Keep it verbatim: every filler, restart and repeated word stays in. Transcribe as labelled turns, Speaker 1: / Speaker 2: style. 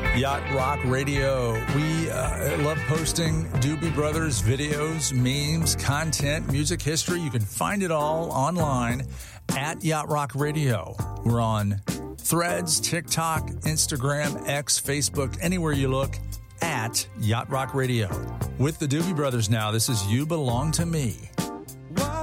Speaker 1: Yacht Rock Radio. We uh, love posting Doobie Brothers videos, memes, content, music history. You can find it all online at Yacht Rock Radio. We're on Threads, TikTok, Instagram, X, Facebook, anywhere you look, at Yacht Rock Radio. With the Doobie Brothers now, this is You Belong to Me.